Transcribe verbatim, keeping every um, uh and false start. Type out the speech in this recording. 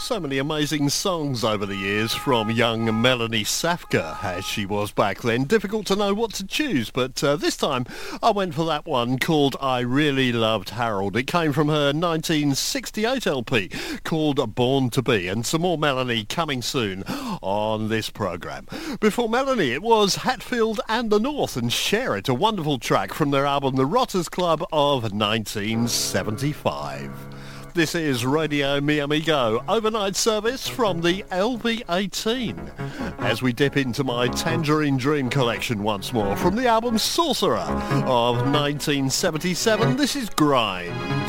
So many amazing songs over the years from young Melanie Safka, as she was back then. Difficult to know what to choose, but uh, this time I went for that one called I Really Loved Harold. It came from her nineteen sixty-eight L P called Born to Be, and some more Melanie coming soon on this programme. Before Melanie, it was Hatfield and the North and Share It, a wonderful track from their album The Rotters Club of nineteen seventy-five. This is Radio Mi Amigo, overnight service from the L V eighteen. As we dip into my Tangerine Dream collection once more, from the album Sorcerer of nineteen seventy-seven, this is Grind.